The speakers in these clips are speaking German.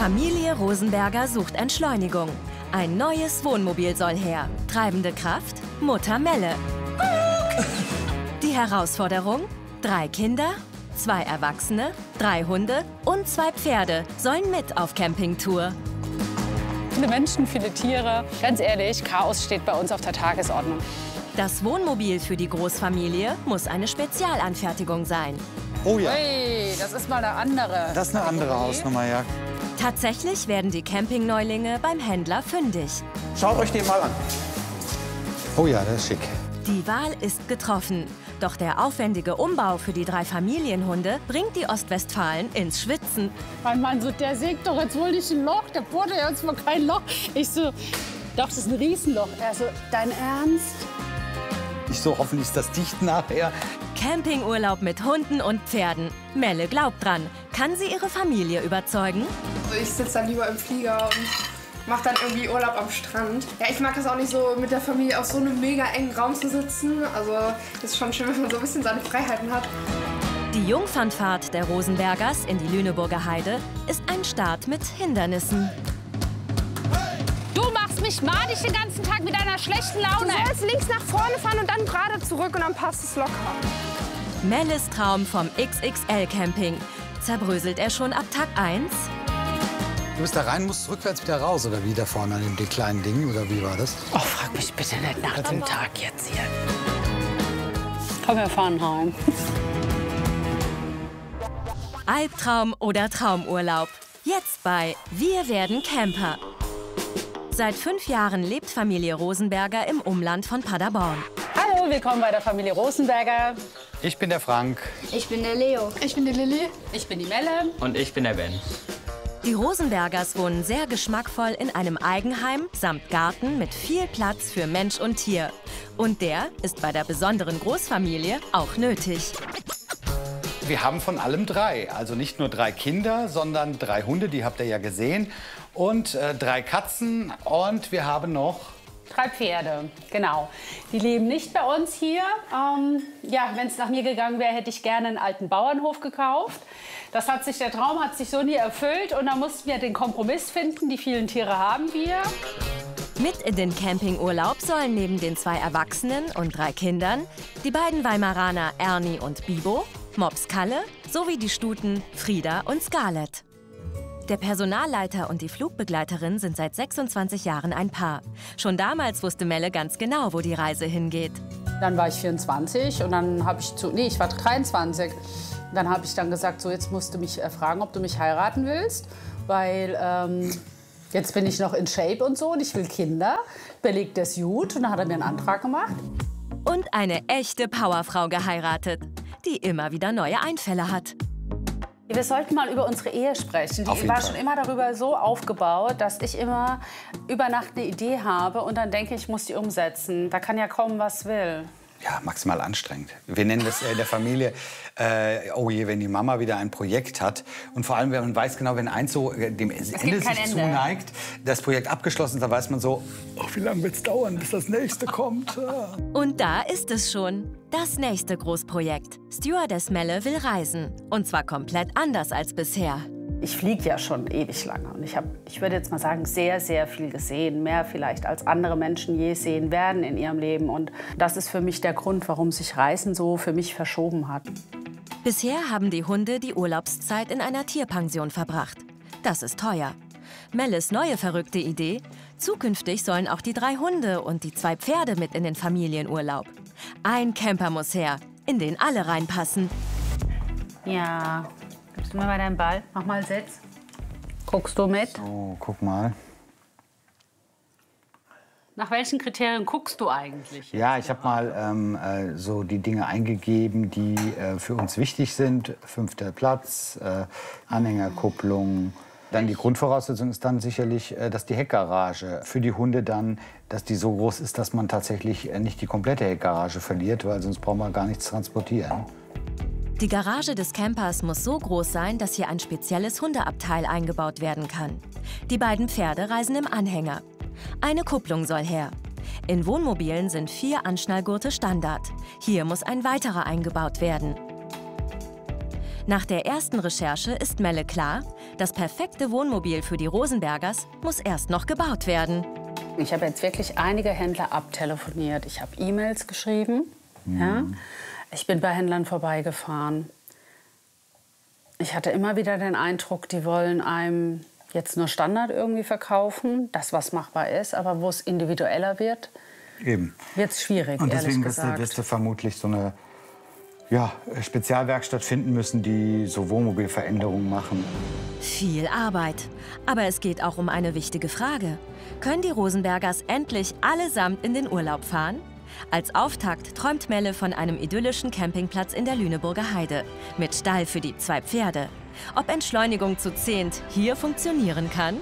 Familie Rosenberger sucht Entschleunigung. Ein neues Wohnmobil soll her. Treibende Kraft? Mutter Melle. Die Herausforderung? 3 Kinder, 2 Erwachsene, 3 Hunde und 2 Pferde sollen mit auf Campingtour. Viele Menschen, viele Tiere. Ganz ehrlich, Chaos steht bei uns auf der Tagesordnung. Das Wohnmobil für die Großfamilie muss eine Spezialanfertigung sein. Oh ja. Ui, das ist mal eine andere. Das ist eine andere Hausnummer, ja. Tatsächlich werden die Campingneulinge beim Händler fündig. Schaut euch den mal an. Oh ja, das ist schick. Die Wahl ist getroffen. Doch der aufwendige Umbau für die 3 Familienhunde bringt die Ostwestfalen ins Schwitzen. Mein Mann so, der sägt doch jetzt wohl nicht ein Loch. Der bohrt ja jetzt mal kein Loch. Ich so, doch, das ist ein Riesenloch. Er so, dein Ernst? Ich so, hoffentlich ist das dicht nachher. Campingurlaub mit Hunden und Pferden. Melle glaubt dran. Kann sie ihre Familie überzeugen? Also ich sitze dann lieber im Flieger und mache dann irgendwie Urlaub am Strand. Ja, ich mag das auch nicht so, mit der Familie auf so einem mega engen Raum zu sitzen. Also ist schon schön, wenn man so ein bisschen seine Freiheiten hat. Die Jungfernfahrt der Rosenbergers in die Lüneburger Heide ist ein Start mit Hindernissen. Du machst mich madig den ganzen Tag mit deiner schlechten Laune. Du sollst links nach vorne fahren und dann gerade zurück und dann passt es locker. Melles Traum vom XXL-Camping. Zerbröselt er schon ab Tag 1? Du bist da rein, musst rückwärts wieder raus, oder wie da vorne an dem kleinen Ding, oder wie war das? Oh, frag mich bitte nicht nach dem Tag jetzt hier. Komm, wir fahren heim. Albtraum oder Traumurlaub? Jetzt bei Wir werden Camper. Seit 5 Jahren lebt Familie Rosenberger im Umland von Paderborn. Hallo, willkommen bei der Familie Rosenberger. Ich bin der Frank. Ich bin der Leo. Ich bin die Lilly. Ich bin die Melle. Und ich bin der Ben. Die Rosenbergers wohnen sehr geschmackvoll in einem Eigenheim samt Garten mit viel Platz für Mensch und Tier. Und der ist bei der besonderen Großfamilie auch nötig. Wir haben von allem 3. Also nicht nur 3 Kinder, sondern 3 Hunde, die habt ihr ja gesehen. Und 3 Katzen. Und wir haben noch 3 Pferde, genau. Die leben nicht bei uns hier. Ja, wenn es nach mir gegangen wäre, hätte ich gerne einen alten Bauernhof gekauft. Der Traum hat sich so nie erfüllt und da mussten wir den Kompromiss finden. Die vielen Tiere haben wir. Mit in den Campingurlaub sollen neben den 2 Erwachsenen und 3 Kindern die beiden Weimaraner Ernie und Bibo, Mops Kalle sowie die Stuten Frieda und Scarlett. Der Personalleiter und die Flugbegleiterin sind seit 26 Jahren ein Paar. Schon damals wusste Melle ganz genau, wo die Reise hingeht. Dann war ich 24 und dann habe ich ich war 23. Dann habe ich dann gesagt, so jetzt musst du mich fragen, ob du mich heiraten willst, weil jetzt bin ich noch in Shape und so und ich will Kinder. Belegt das gut und dann hat er mir einen Antrag gemacht. Und eine echte Powerfrau geheiratet, die immer wieder neue Einfälle hat. Wir sollten mal über unsere Ehe sprechen. Die war schon immer darüber so aufgebaut, dass ich immer über Nacht eine Idee habe und dann denke ich muss die umsetzen. Da kann ja kommen, was will. Ja, maximal anstrengend. Wir nennen das in der Familie, oh je, wenn die Mama wieder ein Projekt hat. Und vor allem, wenn man weiß genau, wenn eins so dem Ende sich zuneigt, das Projekt abgeschlossen ist, dann weiß man so, oh, wie lange wird es dauern, bis das nächste kommt. Und da ist es schon, das nächste Großprojekt. Stewardess Melle will reisen. Und zwar komplett anders als bisher. Ich fliege ja schon ewig lange und ich würde jetzt mal sagen, sehr, sehr viel gesehen. Mehr vielleicht, als andere Menschen je sehen werden in ihrem Leben. Und das ist für mich der Grund, warum sich Reisen so für mich verschoben hat. Bisher haben die Hunde die Urlaubszeit in einer Tierpension verbracht. Das ist teuer. Melles neue verrückte Idee: Zukünftig sollen auch die 3 Hunde und die 2 Pferde mit in den Familienurlaub. Ein Camper muss her, in den alle reinpassen. Ja. Gibst du mir mal deinen Ball? Mach mal Sitz. Guckst du mit? Oh, guck mal. Nach welchen Kriterien guckst du eigentlich? Ja, ich habe mal so die Dinge eingegeben, die für uns wichtig sind. 5. Platz, Anhängerkupplung. Dann die Grundvoraussetzung ist dann sicherlich, dass die Heckgarage für die Hunde dann, dass die so groß ist, dass man tatsächlich nicht die komplette Heckgarage verliert, weil sonst braucht man gar nichts transportieren. Die Garage des Campers muss so groß sein, dass hier ein spezielles Hundeabteil eingebaut werden kann. Die beiden Pferde reisen im Anhänger. Eine Kupplung soll her. In Wohnmobilen sind 4 Anschnallgurte Standard. Hier muss ein weiterer eingebaut werden. Nach der ersten Recherche ist Melle klar, Das perfekte Wohnmobil für die Rosenbergers muss erst noch gebaut werden. Ich habe jetzt wirklich einige Händler abtelefoniert. Ich habe E-Mails geschrieben. Ja? Ich bin bei Händlern vorbeigefahren. Ich hatte immer wieder den Eindruck, die wollen einem jetzt nur Standard irgendwie verkaufen, das, was machbar ist, aber wo es individueller wird, wird es schwierig, und deswegen wirst du vermutlich so eine Spezialwerkstatt finden müssen, die so Wohnmobilveränderungen machen. Viel Arbeit. Aber es geht auch um eine wichtige Frage. Können die Rosenbergers endlich allesamt in den Urlaub fahren? Als Auftakt träumt Melle von einem idyllischen Campingplatz in der Lüneburger Heide. Mit Stall für die 2 Pferde. Ob Entschleunigung zu 10 hier funktionieren kann?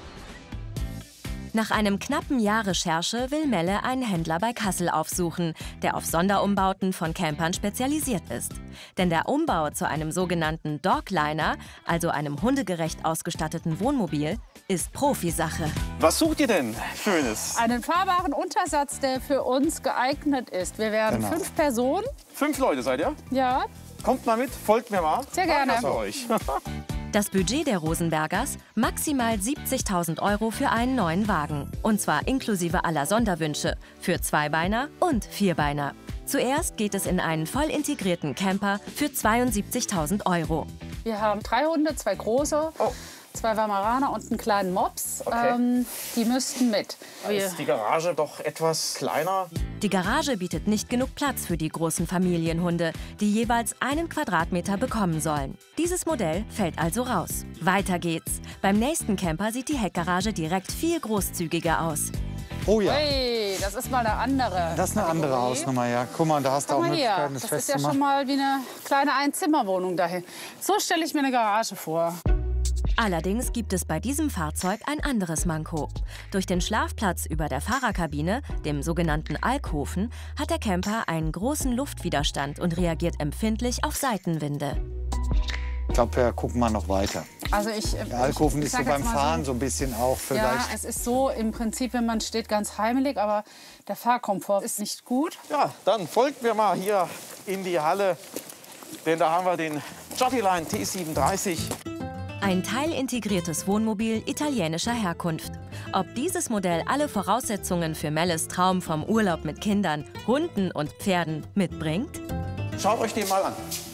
Nach einem knappen Jahr Recherche will Melle einen Händler bei Kassel aufsuchen, der auf Sonderumbauten von Campern spezialisiert ist. Denn der Umbau zu einem sogenannten Dogliner, also einem hundegerecht ausgestatteten Wohnmobil, ist Profisache. Was sucht ihr denn Schönes? Einen fahrbaren Untersatz, der für uns geeignet ist. Wir werden 5 Personen. 5 Leute seid ihr? Ja. Kommt mal mit, folgt mir mal. Sehr gerne. Das für euch. Das Budget der Rosenbergers: maximal 70.000 € für einen neuen Wagen. Und zwar inklusive aller Sonderwünsche für Zweibeiner und Vierbeiner. Zuerst geht es in einen voll integrierten Camper für 72.000 €. Wir haben 3 Hunde, 2 große, 2 Weimaraner und einen kleinen Mops. Okay. Die müssten mit. Ist die Garage doch etwas kleiner? Die Garage bietet nicht genug Platz für die großen Familienhunde, die jeweils 1 Quadratmeter bekommen sollen. Dieses Modell fällt also raus. Weiter geht's. Beim nächsten Camper sieht die Heckgarage direkt viel großzügiger aus. Oh ja, Hey, das ist mal eine andere. das ist eine andere Kategorie. Hausnummer, ja. Guck mal, da hast du Guck auch mal hier, Möglichkeiten, das das ist ja festzumachen. schon mal wie eine kleine Einzimmerwohnung dahin. So stelle ich mir eine Garage vor. Allerdings gibt es bei diesem Fahrzeug ein anderes Manko. Durch den Schlafplatz über der Fahrerkabine, dem sogenannten Alkoven, hat der Camper einen großen Luftwiderstand und reagiert empfindlich auf Seitenwinde. Ich glaube, wir gucken mal noch weiter. Also Der Alkoven ist so sag beim jetzt mal Fahren so ein bisschen auch Ja, vielleicht. es ist so im Prinzip, wenn man steht, ganz heimelig, aber der Fahrkomfort ist nicht gut. Ja, dann folgt mir mal hier in die Halle. Denn da haben wir den Jottyline T37. Ein teilintegriertes Wohnmobil italienischer Herkunft. Ob dieses Modell alle Voraussetzungen für Melles Traum vom Urlaub mit Kindern, Hunden und Pferden mitbringt? Schaut euch den mal an.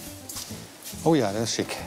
Oh ja, das ist schick.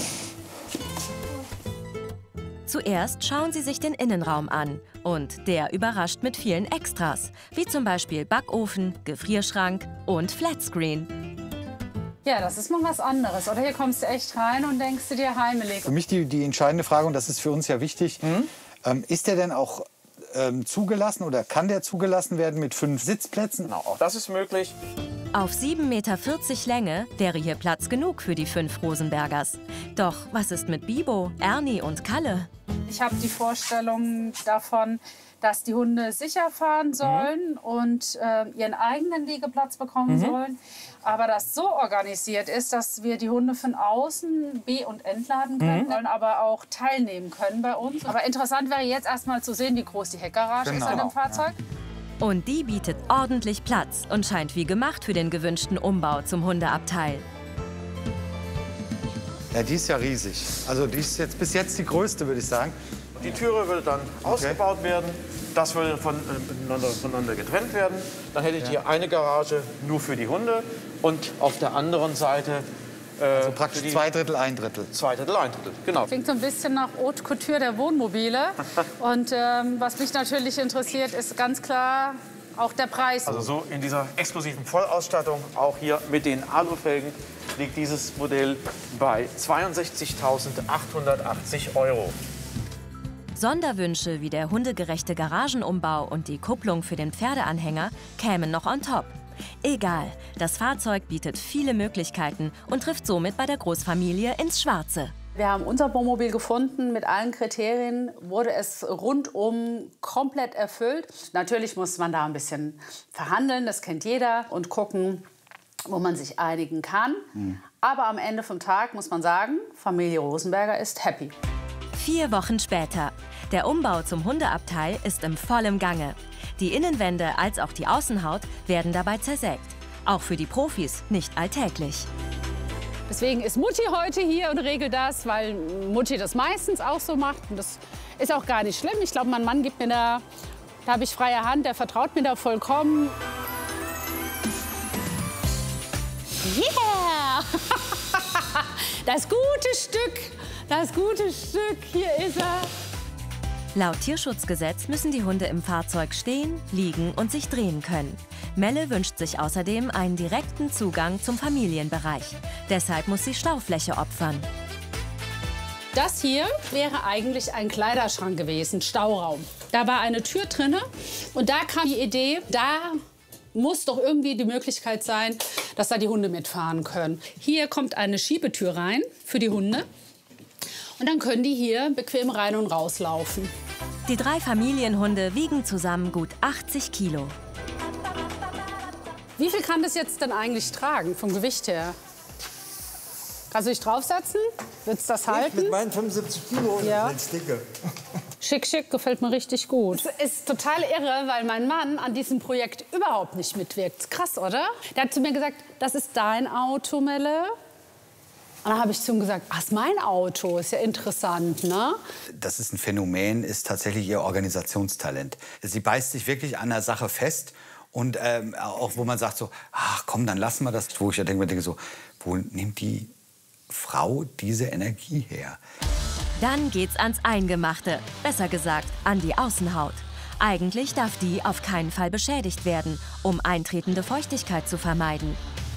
Zuerst schauen Sie sich den Innenraum an. Und der überrascht mit vielen Extras, wie zum Beispiel Backofen, Gefrierschrank und Flatscreen. Ja, das ist mal was anderes. Oder hier kommst du echt rein und denkst du dir heimelig. Für mich die entscheidende Frage, und das ist für uns ja wichtig, ist der denn auch zugelassen oder kann der zugelassen werden mit 5 Sitzplätzen? Genau, auch das ist möglich. Auf 7,40 Meter Länge wäre hier Platz genug für die 5 Rosenbergers. Doch was ist mit Bibo, Ernie und Kalle? Ich habe die Vorstellung davon, dass die Hunde sicher fahren sollen und ihren eigenen Liegeplatz bekommen sollen. Aber das so organisiert ist, dass wir die Hunde von außen be- und entladen können, sollen aber auch teilnehmen können bei uns. Aber interessant wäre jetzt erstmal zu sehen, wie groß die Heckgarage ist an dem Fahrzeug. Und die bietet ordentlich Platz und scheint wie gemacht für den gewünschten Umbau zum Hundeabteil. Ja, die ist ja riesig. Also die ist jetzt bis jetzt die größte, würde ich sagen. Die Türe würde dann ausgebaut werden. Das würde voneinander getrennt werden. Dann hättet ihr eine Garage nur für die Hunde und auf der anderen Seite Also praktisch 2 Drittel, 1 Drittel. 2 Drittel, 1 Drittel. Genau. Klingt so ein bisschen nach Haute Couture der Wohnmobile. Und was mich natürlich interessiert, ist ganz klar auch der Preis. Also so in dieser exklusiven Vollausstattung, auch hier mit den Alufelgen, liegt dieses Modell bei 62.880 €. Sonderwünsche wie der hundegerechte Garagenumbau und die Kupplung für den Pferdeanhänger kämen noch on top. Egal, das Fahrzeug bietet viele Möglichkeiten und trifft somit bei der Großfamilie ins Schwarze. Wir haben unser Wohnmobil gefunden. Mit allen Kriterien wurde es rundum komplett erfüllt. Natürlich muss man da ein bisschen verhandeln, das kennt jeder, und gucken, wo man sich einigen kann. Aber am Ende vom Tag muss man sagen, Familie Rosenberger ist happy. 4 Wochen später. Der Umbau zum Hundeabteil ist im vollen Gange. Die Innenwände als auch die Außenhaut werden dabei zersägt. Auch für die Profis nicht alltäglich. Deswegen ist Mutti heute hier und regelt das, weil Mutti das meistens auch so macht. Und das ist auch gar nicht schlimm. Ich glaube, mein Mann gibt mir da habe ich freie Hand, der vertraut mir da vollkommen. Yeah! Das gute Stück, hier ist er. Laut Tierschutzgesetz müssen die Hunde im Fahrzeug stehen, liegen und sich drehen können. Melle wünscht sich außerdem einen direkten Zugang zum Familienbereich. Deshalb muss sie Staufläche opfern. Das hier wäre eigentlich ein Kleiderschrank gewesen, Stauraum. Da war eine Tür drin und da kam die Idee, da muss doch irgendwie die Möglichkeit sein, dass da die Hunde mitfahren können. Hier kommt eine Schiebetür rein für die Hunde. Und dann können die hier bequem rein und rauslaufen. Die 3 Familienhunde wiegen zusammen gut 80 Kilo. Wie viel kann das jetzt denn eigentlich tragen, vom Gewicht her? Kannst du dich draufsetzen? Willst du das halten? Mit meinen 75 Kilo, ja. das ist dicke. Schick, gefällt mir richtig gut. Es ist total irre, weil mein Mann an diesem Projekt überhaupt nicht mitwirkt. Krass, oder? Der hat zu mir gesagt, das ist dein Auto, Melle. Und dann habe ich zu ihm gesagt, ach, ist mein Auto, ist ja interessant, ne? Das ist ein Phänomen, ist tatsächlich ihr Organisationstalent. Sie beißt sich wirklich an der Sache fest und auch wo man sagt so, ach komm, dann lassen wir das. Wo ich ja denke so, wo nimmt die Frau diese Energie her? Dann geht's ans Eingemachte, besser gesagt an die Außenhaut. Eigentlich darf die auf keinen Fall beschädigt werden, um eintretende Feuchtigkeit zu vermeiden.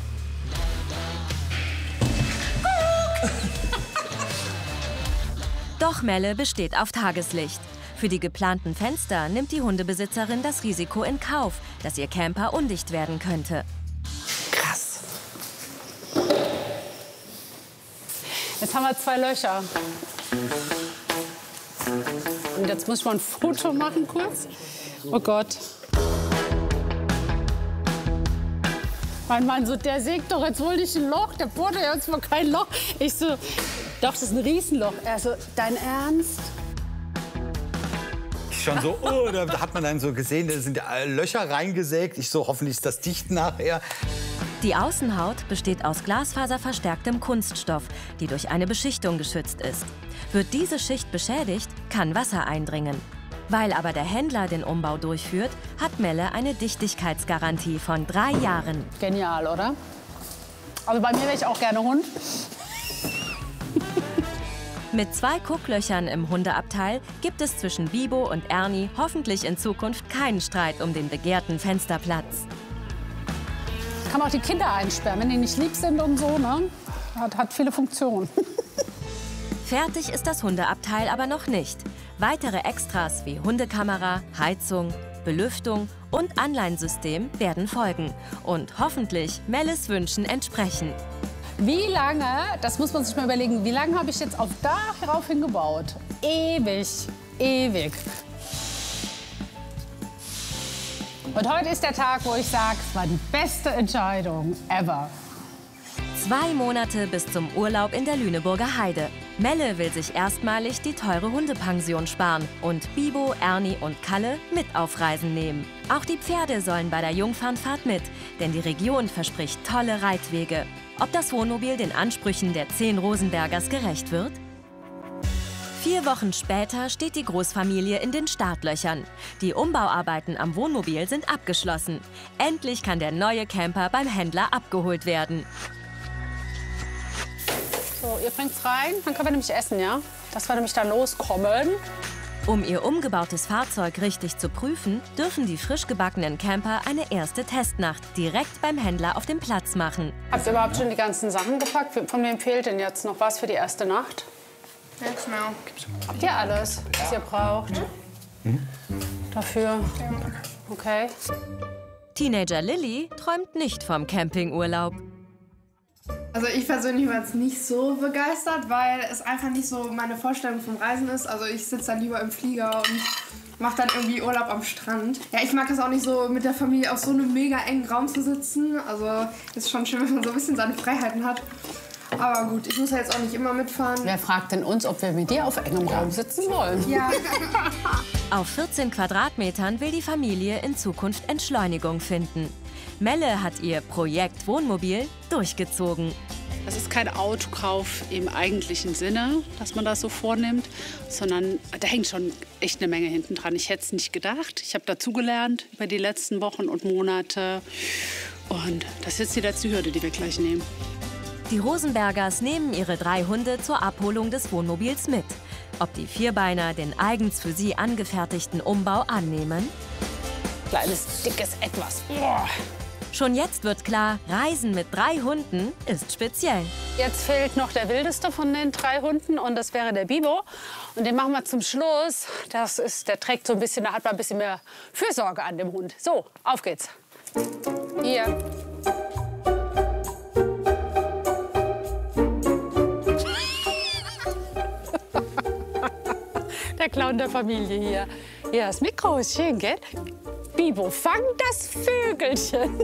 Doch Melle besteht auf Tageslicht. Für die geplanten Fenster nimmt die Hundebesitzerin das Risiko in Kauf, dass ihr Camper undicht werden könnte. Krass. Jetzt haben wir 2 Löcher. Und jetzt muss ich mal ein Foto machen kurz. Oh Gott. Mein Mann so, der sägt doch jetzt wohl nicht ein Loch, der bohrt ja jetzt mal kein Loch. Ich so, doch, das ist ein Riesenloch. Er so, dein Ernst? Schon so, oh, da hat man dann so gesehen, da sind Löcher reingesägt. Ich so, hoffentlich ist das dicht nachher. Die Außenhaut besteht aus glasfaserverstärktem Kunststoff, die durch eine Beschichtung geschützt ist. Wird diese Schicht beschädigt, kann Wasser eindringen. Weil aber der Händler den Umbau durchführt, hat Melle eine Dichtigkeitsgarantie von 3 Jahren. Genial, oder? Also bei mir wäre ich auch gerne Hund. Mit 2 Gucklöchern im Hundeabteil gibt es zwischen Bibo und Ernie hoffentlich in Zukunft keinen Streit um den begehrten Fensterplatz. Kann man auch die Kinder einsperren, wenn die nicht lieb sind und so, ne? Hat viele Funktionen. Fertig ist das Hundeabteil aber noch nicht. Weitere Extras wie Hundekamera, Heizung, Belüftung und Anleinsystem werden folgen und hoffentlich Melles Wünschen entsprechen. Wie lange, das muss man sich mal überlegen, wie lange habe ich jetzt auf daraufhin gebaut? Ewig, ewig. Und heute ist der Tag, wo ich sage, es war die beste Entscheidung ever. 2 Monate bis zum Urlaub in der Lüneburger Heide. Melle will sich erstmalig die teure Hundepension sparen und Bibo, Ernie und Kalle mit auf Reisen nehmen. Auch die Pferde sollen bei der Jungfernfahrt mit, denn die Region verspricht tolle Reitwege. Ob das Wohnmobil den Ansprüchen der 10 Rosenbergers gerecht wird? 4 Wochen später steht die Großfamilie in den Startlöchern. Die Umbauarbeiten am Wohnmobil sind abgeschlossen. Endlich kann der neue Camper beim Händler abgeholt werden. So, ihr bringt's rein, dann können wir nämlich essen, ja? Dass wir nämlich da loskommen. Um ihr umgebautes Fahrzeug richtig zu prüfen, dürfen die frisch gebackenen Camper eine erste Testnacht direkt beim Händler auf dem Platz machen. Habt ihr überhaupt schon die ganzen Sachen gepackt? Von wem fehlt denn jetzt noch was für die erste Nacht? Nichts mehr. Habt ihr alles, was ihr braucht? Dafür? Okay. Teenager Lilly träumt nicht vom Campingurlaub. Also ich persönlich war jetzt nicht so begeistert, weil es einfach nicht so meine Vorstellung vom Reisen ist. Also ich sitze dann lieber im Flieger und mache dann irgendwie Urlaub am Strand. Ja, ich mag es auch nicht so, mit der Familie auf so einem mega engen Raum zu sitzen. Also ist schon schön, wenn man so ein bisschen seine Freiheiten hat. Aber gut, ich muss ja jetzt auch nicht immer mitfahren. Wer fragt denn uns, ob wir mit dir auf engem Raum sitzen wollen? Ja. Auf 14 Quadratmetern will die Familie in Zukunft Entschleunigung finden. Melle hat ihr Projekt Wohnmobil durchgezogen. Das ist kein Autokauf im eigentlichen Sinne, dass man das so vornimmt, sondern da hängt schon echt eine Menge hinten dran. Ich hätte es nicht gedacht. Ich habe dazugelernt über die letzten Wochen und Monate. Und das ist jetzt die letzte Hürde, die wir gleich nehmen. Die Rosenbergers nehmen ihre 3 Hunde zur Abholung des Wohnmobils mit. Ob die Vierbeiner den eigens für sie angefertigten Umbau annehmen? Kleines, dickes Etwas. Boah. Schon jetzt wird klar, Reisen mit 3 Hunden ist speziell. Jetzt fehlt noch der wildeste von den 3 Hunden und das wäre der Bibo. Und den machen wir zum Schluss. Der trägt so ein bisschen, da hat man ein bisschen mehr Fürsorge an dem Hund. So, auf geht's. Hier. Der Clown der Familie hier. Ja, das Mikro ist schön, gell? Bibo, fang das Vögelchen.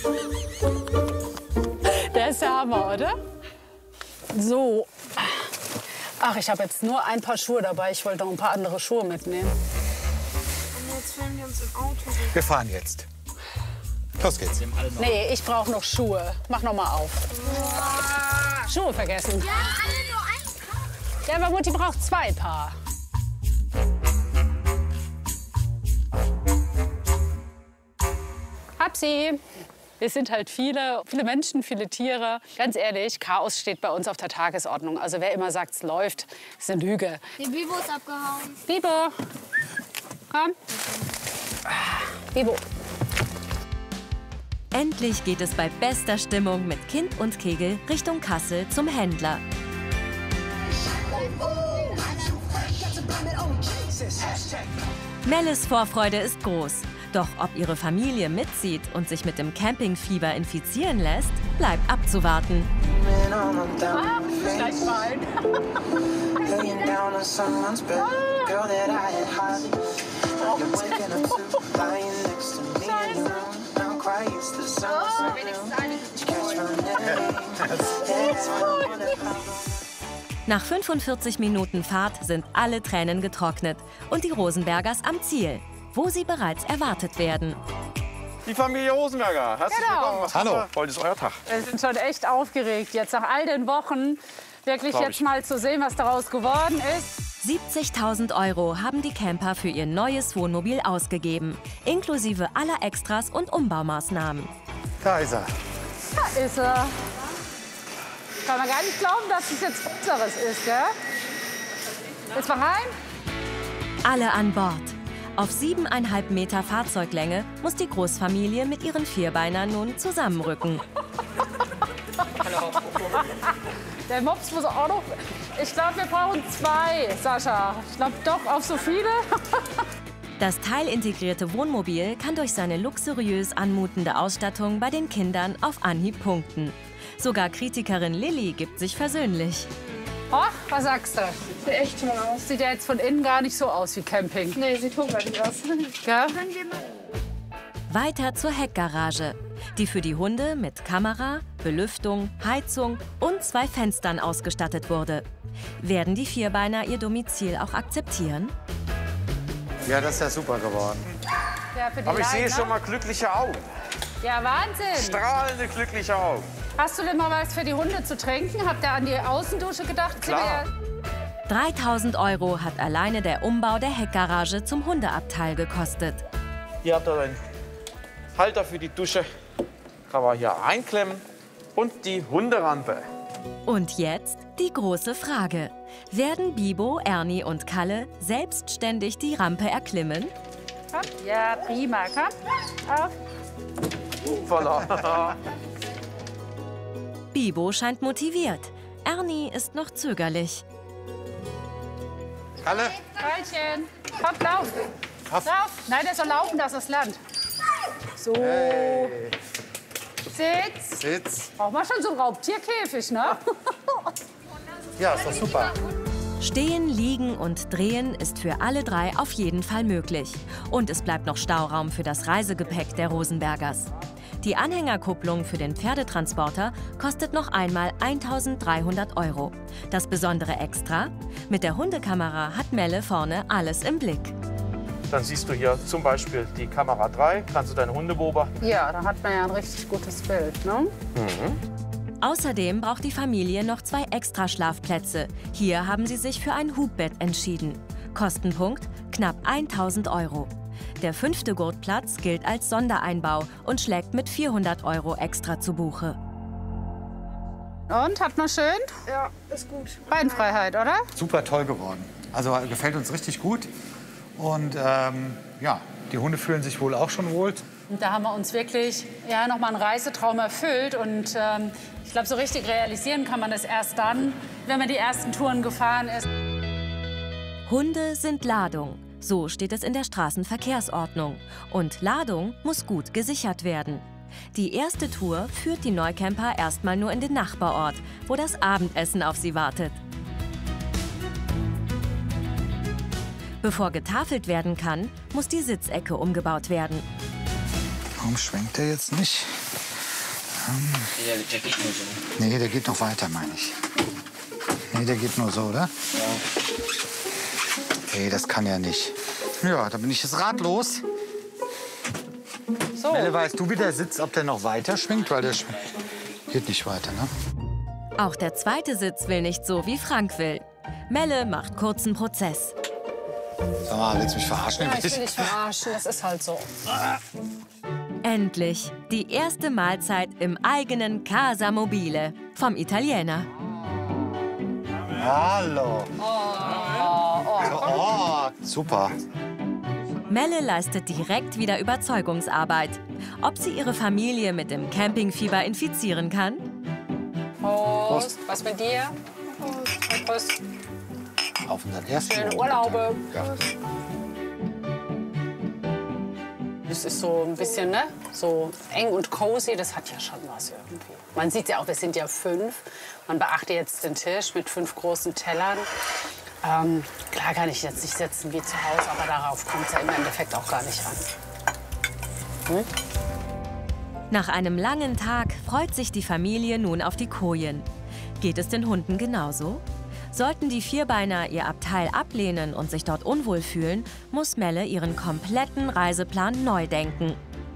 Der ist der Hammer, oder? So. Ach, ich habe jetzt nur ein paar Schuhe dabei. Ich wollte noch ein paar andere Schuhe mitnehmen. Und jetzt filmen wir uns im Auto. Wir fahren jetzt. Los geht's. Nee, ich brauche noch Schuhe. Mach noch mal auf. Schuhe vergessen. Ja, alle nur ein Paar. Ja, aber Mutti braucht 2 Paar. Hab sie. Wir sind halt viele Menschen, viele Tiere. Ganz ehrlich, Chaos steht bei uns auf der Tagesordnung. Also wer immer sagt, es läuft, ist eine Lüge. Der Bibo ist abgehauen. Bibo, komm. Bibo. Endlich geht es bei bester Stimmung mit Kind und Kegel Richtung Kassel zum Händler. Melles Vorfreude ist groß. Doch ob ihre Familie mitzieht und sich mit dem Campingfieber infizieren lässt, bleibt abzuwarten. Gleich fallen. Nach 45 Minuten Fahrt sind alle Tränen getrocknet und die Rosenbergers am Ziel, wo sie bereits erwartet werden. Die Familie Rosenberger, herzlich willkommen. Was Hallo. macht ihr? Heute ist euer Tag. Wir sind schon echt aufgeregt, jetzt nach all den Wochen wirklich jetzt mal zu sehen, was daraus geworden ist. 70.000 € haben die Camper für ihr neues Wohnmobil ausgegeben, inklusive aller Extras und Umbaumaßnahmen. Da ist er. Da ist er. Kann man gar nicht glauben, dass es jetzt unseres ist, gell? Jetzt mal rein. Alle an Bord. Auf 7,5 Meter Fahrzeuglänge muss die Großfamilie mit ihren Vierbeinern nun zusammenrücken. Der Mops muss auch noch. Ich glaube, wir brauchen 2, Sascha. Ich glaube doch auf so viele. Das teilintegrierte Wohnmobil kann durch seine luxuriös anmutende Ausstattung bei den Kindern auf Anhieb punkten. Sogar Kritikerin Lilly gibt sich versöhnlich. Oh, was sagst du? Sieht echt toll aus. Sieht ja jetzt von innen gar nicht so aus wie Camping. Nee, sieht hochwertig aus. Gell? Können wir mal... Weiter zur Heckgarage, die für die Hunde mit Kamera, Belüftung, Heizung und 2 Fenstern ausgestattet wurde. Werden die Vierbeiner ihr Domizil auch akzeptieren? Ja, das ist ja super geworden. Ja, für die Aber ich sehe Leine. schon mal glückliche Augen. Ja, Wahnsinn. Strahlende, glückliche Augen. Hast du denn mal was für die Hunde zu trinken? Habt ihr an die Außendusche gedacht? Klar. 3.000 € hat alleine der Umbau der Heckgarage zum Hundeabteil gekostet. Ihr habt da einen Halter für die Dusche. Kann man hier einklemmen. Und die Hunderampe. Und jetzt die große Frage. Werden Bibo, Ernie und Kalle selbstständig die Rampe erklimmen? Komm. Ja, prima. Komm. Auf. Voila. Bibo scheint motiviert. Ernie ist noch zögerlich. Kalle, Weilchen. Komm, lauf. Auf. Lauf. Nein, der soll laufen, das ist Land. So. hey, Sitz. Sitz. Braucht man schon so einen Raubtierkäfig, ne? Ja, ist doch super. Stehen, liegen und drehen ist für alle 3 auf jeden Fall möglich. Und es bleibt noch Stauraum für das Reisegepäck der Rosenbergers. Die Anhängerkupplung für den Pferdetransporter kostet noch einmal 1.300 €. Das besondere Extra? Mit der Hundekamera hat Melle vorne alles im Blick. Dann siehst du hier zum Beispiel die Kamera 3. Kannst du deine Hunde beobachten. Ja, da hat man ja ein richtig gutes Bild, ne? Außerdem braucht die Familie noch 2 Extraschlafplätze. Hier haben sie sich für ein Hubbett entschieden. Kostenpunkt knapp 1.000 €. Der 5. Gurtplatz gilt als Sondereinbau und schlägt mit 400 € extra zu Buche. Und, habt noch schön? Ja, ist gut. Beinfreiheit, oder? Super toll geworden. Also gefällt uns richtig gut. Und ja, die Hunde fühlen sich wohl auch schon wohl. Und da haben wir uns wirklich noch mal einen Reisetraum erfüllt. Und ich glaube, so richtig realisieren kann man das erst dann, wenn man die ersten Touren gefahren ist. Hunde sind Ladung. So steht es in der Straßenverkehrsordnung. Und Ladung muss gut gesichert werden. Die erste Tour führt die Neucamper erstmal nur in den Nachbarort, wo das Abendessen auf sie wartet. Bevor getafelt werden kann, muss die Sitzecke umgebaut werden. Warum schwenkt der jetzt nicht? Der geht nur so. Nee, der geht noch weiter, meine ich. Nee, der geht nur so, oder? Ja. Nee, das kann ja nicht. Ja, da bin ich jetzt ratlos. So. Melle, weißt du, wie der Sitz, ob der noch weiter schwingt? Weil der geht nicht weiter, ne? Auch der zweite Sitz will nicht so, wie Frank will. Melle macht kurzen Prozess. Sag mal, willst du mich verarschen? Ja, ich will dich verarschen, das ist halt so. Endlich die erste Mahlzeit im eigenen Casa Mobile vom Italiener. Hallo. Oh, super. Melle leistet direkt wieder Überzeugungsarbeit. Ob sie ihre Familie mit dem Campingfieber infizieren kann? Prost. Was mit dir? Prost. Auf unseren ersten Schöne Urlaube. Ja. Das ist so ein bisschen, ne? So eng und cozy, das hat ja schon was irgendwie. Man sieht ja auch, wir sind ja 5. Man beachte jetzt den Tisch mit 5 großen Tellern. Klar kann ich jetzt nicht sitzen wie zu Hause, aber darauf kommt es ja im Endeffekt auch gar nicht an. Hm? Nach einem langen Tag freut sich die Familie nun auf die Kojen. Geht es den Hunden genauso? Sollten die Vierbeiner ihr Abteil ablehnen und sich dort unwohl fühlen, muss Melle ihren kompletten Reiseplan neu denken.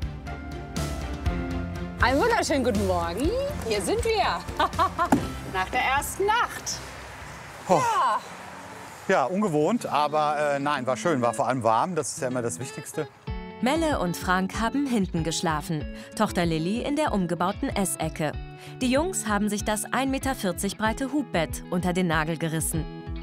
Einen wunderschönen guten Morgen. Hier sind wir. Nach der ersten Nacht. Oh. Ja, ungewohnt, aber nein, war schön, war vor allem warm, das ist ja immer das Wichtigste. Melle und Frank haben hinten geschlafen, Tochter Lilly in der umgebauten Essecke. Die Jungs haben sich das 1,40 Meter breite Hubbett unter den Nagel gerissen.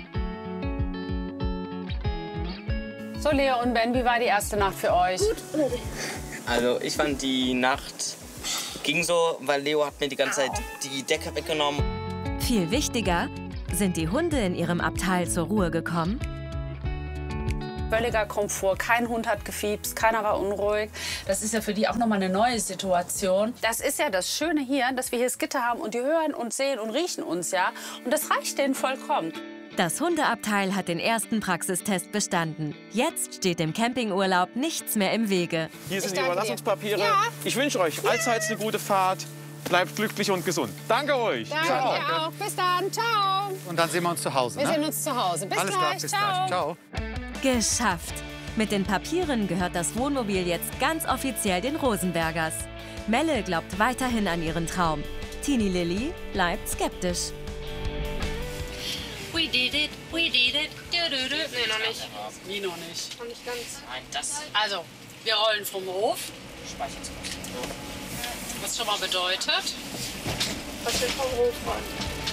So, Leo und Ben, wie war die erste Nacht für euch? Gut. Also ich fand die Nacht ging so, weil Leo hat mir die ganze Zeit die Decke weggenommen. Viel wichtiger, sind die Hunde in ihrem Abteil zur Ruhe gekommen? Völliger Komfort, kein Hund hat gefiebst, keiner war unruhig. Das ist ja für die auch noch mal eine neue Situation. Das ist ja das Schöne hier, dass wir hier das Gitter haben und die hören und sehen und riechen uns, ja. Und das reicht denen vollkommen. Das Hundeabteil hat den ersten Praxistest bestanden. Jetzt steht dem Campingurlaub nichts mehr im Wege. Hier sind die Überlassungspapiere. Ja. Ich wünsche euch allseits eine gute Fahrt. Bleibt glücklich und gesund. Danke euch. Danke dir auch. Bis dann. Ciao. Und dann sehen wir uns zu Hause, Wir ne? sehen uns zu Hause. Bis Alles gleich. klar, bis gleich. Ciao. Geschafft! Mit den Papieren gehört das Wohnmobil jetzt ganz offiziell den Rosenbergers. Melle glaubt weiterhin an ihren Traum. Teenie Lilly bleibt skeptisch. We did it, we did it. Nee, noch nicht. Wie noch nicht? Noch nicht ganz. Nein, das Also, wir rollen vom Hof. speichert sich. Was schon mal bedeutet. Was wir vom Hof wollen.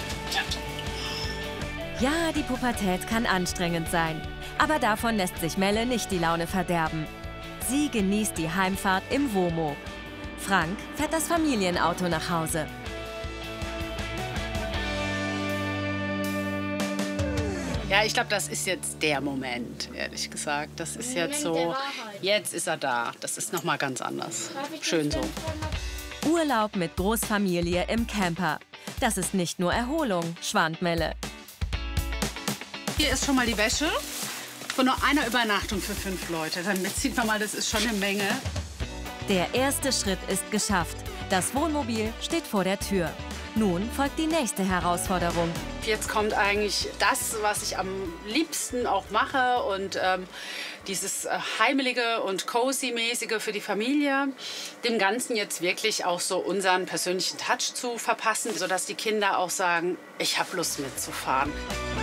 Ja, die Pubertät kann anstrengend sein. Aber davon lässt sich Melle nicht die Laune verderben. Sie genießt die Heimfahrt im Womo. Frank fährt das Familienauto nach Hause. Ja, ich glaube, das ist jetzt der Moment, ehrlich gesagt. Das ist jetzt so, jetzt ist er da. Das ist noch mal ganz anders. Schön so. Urlaub mit Großfamilie im Camper. Das ist nicht nur Erholung, schwant Melle. Hier ist schon mal die Wäsche von nur einer Übernachtung für 5 Leute. Dann sieht man mal, das ist schon eine Menge. Der erste Schritt ist geschafft. Das Wohnmobil steht vor der Tür. Nun folgt die nächste Herausforderung. Jetzt kommt eigentlich das, was ich am liebsten auch mache und dieses heimelige und cozy-mäßige für die Familie, dem Ganzen jetzt wirklich auch so unseren persönlichen Touch zu verpassen, sodass die Kinder auch sagen, ich habe Lust mitzufahren.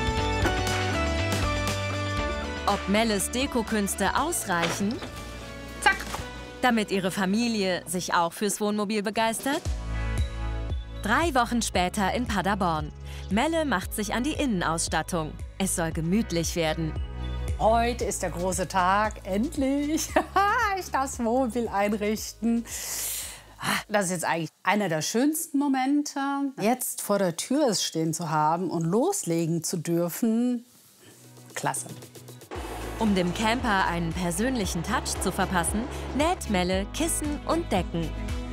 Ob Melles Dekokünste ausreichen, Zack, damit ihre Familie sich auch fürs Wohnmobil begeistert? 3 Wochen später in Paderborn. Melle macht sich an die Innenausstattung. Es soll gemütlich werden. Heute ist der große Tag, endlich. Ich darf das Wohnmobil einrichten. Das ist jetzt eigentlich einer der schönsten Momente. Jetzt vor der Tür stehen zu haben und loslegen zu dürfen, klasse. Um dem Camper einen persönlichen Touch zu verpassen, näht Melle Kissen und Decken.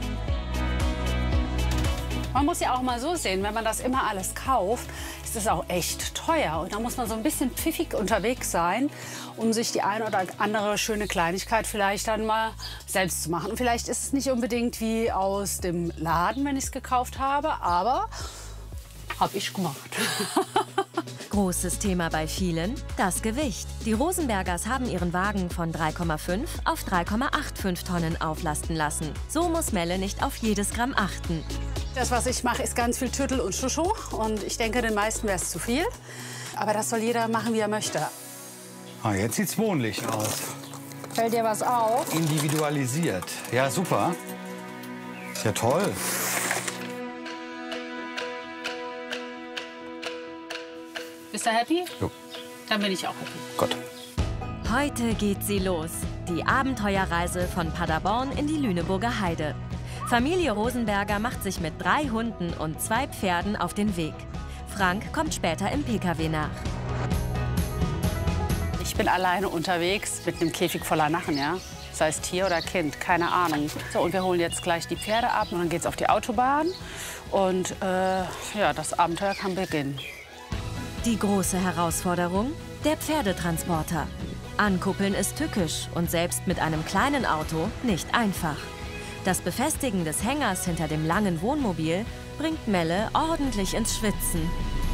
Man muss ja auch mal so sehen, wenn man das immer alles kauft, ist es auch echt teuer. Und da muss man so ein bisschen pfiffig unterwegs sein, um sich die eine oder andere schöne Kleinigkeit vielleicht dann mal selbst zu machen. Und vielleicht ist es nicht unbedingt wie aus dem Laden, wenn ich es gekauft habe, aber habe ich gemacht. Großes Thema bei vielen, das Gewicht. Die Rosenbergers haben ihren Wagen von 3,5 auf 3,85 Tonnen auflasten lassen. So muss Melle nicht auf jedes Gramm achten. Das, was ich mache, ist ganz viel Tüttel und Schuschu. Und ich denke, den meisten wäre es zu viel. Aber das soll jeder machen, wie er möchte. Ah, jetzt sieht's wohnlich aus. Fällt dir was auf? Individualisiert. Ja, super. Ist ja toll. Bist du happy? Jo. Dann bin ich auch happy. Gott. Heute geht sie los. Die Abenteuerreise von Paderborn in die Lüneburger Heide. Familie Rosenberger macht sich mit 3 Hunden und 2 Pferden auf den Weg. Frank kommt später im PKW nach. Ich bin alleine unterwegs mit einem Käfig voller Narren, ja? Sei es Tier oder Kind, keine Ahnung. So, und wir holen jetzt gleich die Pferde ab und dann geht's auf die Autobahn. Und ja, das Abenteuer kann beginnen. Die große Herausforderung? Der Pferdetransporter. Ankuppeln ist tückisch und selbst mit einem kleinen Auto nicht einfach. Das Befestigen des Hängers hinter dem langen Wohnmobil bringt Melle ordentlich ins Schwitzen.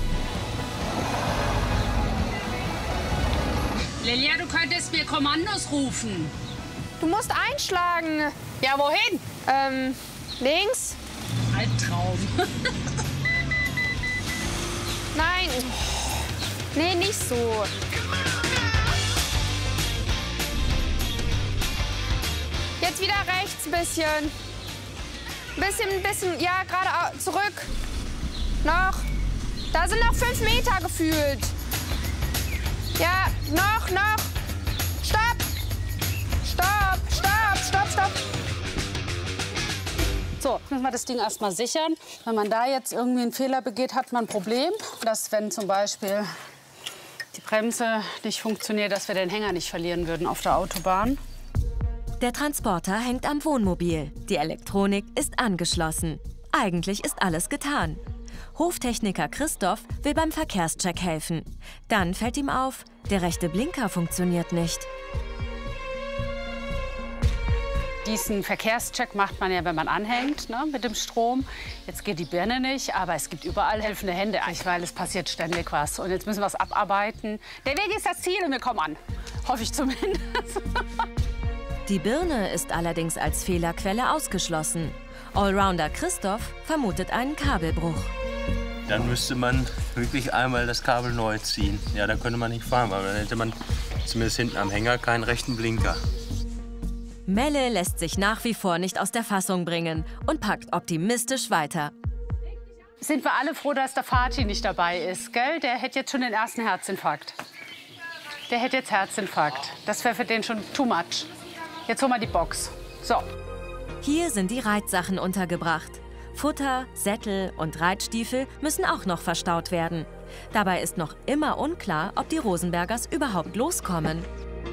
Lilia, du könntest mir Kommandos rufen. Du musst einschlagen. Ja, wohin? Links. Albtraum. Nein. Nee, nicht so. Jetzt wieder rechts ein bisschen. Bisschen, ja, gerade zurück. Noch. Da sind noch 5 Meter gefühlt. Ja, noch. Stopp. Stopp. So, müssen wir das Ding erstmal sichern. Wenn man da jetzt irgendwie einen Fehler begeht, hat man ein Problem. Dass, wenn zum Beispiel die Bremse nicht funktioniert, dass wir den Hänger nicht verlieren würden auf der Autobahn. Der Transporter hängt am Wohnmobil. Die Elektronik ist angeschlossen. Eigentlich ist alles getan. Hoftechniker Christoph will beim Verkehrscheck helfen. Dann fällt ihm auf, der rechte Blinker funktioniert nicht. Diesen Verkehrscheck macht man ja, wenn man anhängt, ne, mit dem Strom. Jetzt geht die Birne nicht, aber es gibt überall helfende Hände, weil es passiert ständig was. Und jetzt müssen wir es abarbeiten. Der Weg ist das Ziel und wir kommen an. Hoffe ich zumindest. Die Birne ist allerdings als Fehlerquelle ausgeschlossen. Allrounder Christoph vermutet einen Kabelbruch. Dann müsste man wirklich einmal das Kabel neu ziehen. Ja, da könnte man nicht fahren, aber dann hätte man zumindest hinten am Hänger keinen rechten Blinker. Melle lässt sich nach wie vor nicht aus der Fassung bringen und packt optimistisch weiter. Sind wir alle froh, dass der Fatih nicht dabei ist, gell? Der hätte jetzt schon den ersten Herzinfarkt. Der hätte jetzt Herzinfarkt. Das wäre für den schon too much. Jetzt holen wir die Box. So. Hier sind die Reitsachen untergebracht. Futter, Sättel und Reitstiefel müssen auch noch verstaut werden. Dabei ist noch immer unklar, ob die Rosenbergers überhaupt loskommen.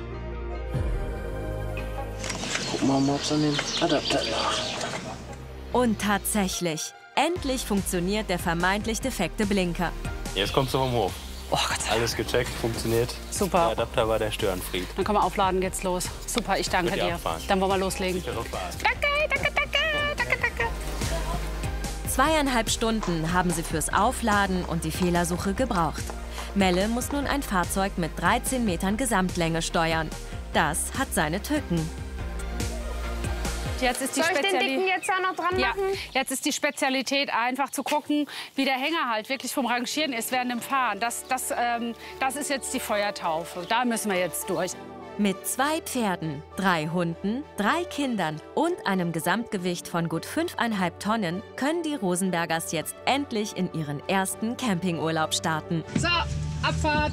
Gucken wir mal, ob es an den Adapter lag. Und tatsächlich, endlich funktioniert der vermeintlich defekte Blinker. Jetzt kommst du vom Hof. Oh Gott sei Dank. Alles gecheckt, funktioniert. Super. Der Adapter war der Störenfried. Dann können wir aufladen, geht's los. Super, ich danke dir. Dann wollen wir loslegen. Sichere Fahrt. Danke. 2,5 Stunden haben sie fürs Aufladen und die Fehlersuche gebraucht. Melle muss nun ein Fahrzeug mit 13 Metern Gesamtlänge steuern. Das hat seine Tücken. Jetzt ist die Soll ich den Dicken jetzt da noch dran machen? Jetzt ist die Spezialität einfach zu gucken, wie der Hänger halt wirklich vom Rangieren ist während dem Fahren. Das ist jetzt die Feuertaufe. Da müssen wir jetzt durch. Mit 2 Pferden, 3 Hunden, 3 Kindern und einem Gesamtgewicht von gut 5,5 Tonnen können die Rosenbergers jetzt endlich in ihren ersten Campingurlaub starten. So, Abfahrt!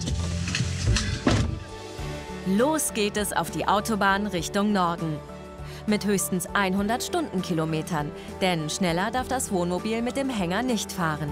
Los geht es auf die Autobahn Richtung Norden. Mit höchstens 100 Stundenkilometern, denn schneller darf das Wohnmobil mit dem Hänger nicht fahren.